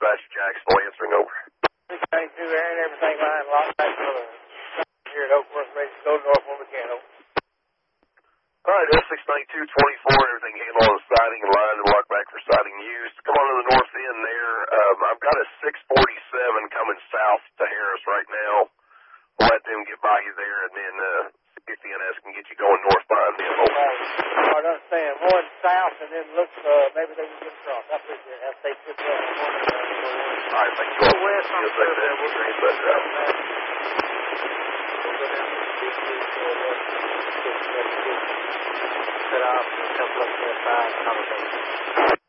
Apache Jacksonville answering over. 692 Aaron, everything line locked back to the here at Oakworth, ready to go north when we can. All right, S692-24, everything handled on siding and line and lock back for siding used. Come on to the north end there. I've got a 647 coming south to Harris right now. We'll let them get by you there, and then see if the NS can get you going northbound. I understand. Going south and then look, maybe they can get across. I appreciate it. Have safe trip down. All right, thank you all. West, I'm sure that we'll be but set off and come up to the side.